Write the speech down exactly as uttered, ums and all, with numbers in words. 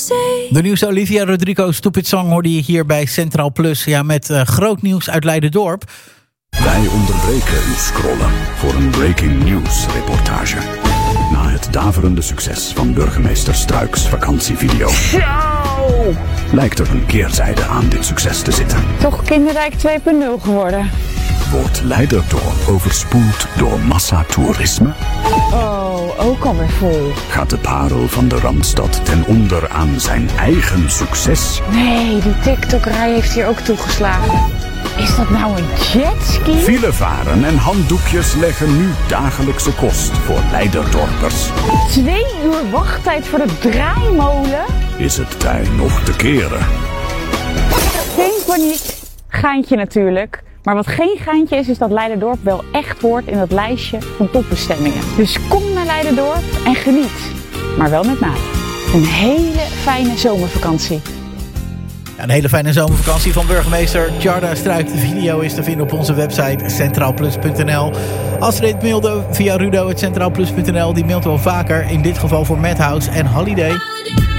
De nieuwste Olivia Rodrigo Stupid Song hoorde je hier bij Centraal Plus. Ja, met uh, groot nieuws uit Leiderdorp. Wij onderbreken uw scrollen voor een breaking news reportage. Na het daverende succes van burgemeester Struiks vakantievideo. Zo! Lijkt er een keerzijde aan dit succes te zitten. Toch Kinderrijk twee punt nul geworden. Wordt Leiderdorp overspoeld door massatoerisme? Oh, ook alweer vol. Gaat de parel van de Randstad ten onder aan zijn eigen succes? Nee, die TikTokerij heeft hier ook toegeslagen. Is dat nou een jetski? Filevaren en handdoekjes leggen nu dagelijkse kost voor Leiderdorpers. Twee uur wachttijd voor de draaimolen? Is het tijd nog te keren? Geen paniek. Geintje natuurlijk. Maar wat geen geintje is, is dat Leiderdorp wel echt hoort in dat lijstje van topbestemmingen. Dus kom naar Leiderdorp en geniet. Maar wel met mate. Een hele fijne zomervakantie. Een hele fijne zomervakantie van burgemeester Tjarda Struik. De video is te vinden op onze website centraalplus punt n l. Astrid mailde via rudo at centraalplus punt n l. Die mailt wel vaker, in dit geval voor Madhouse en Holiday.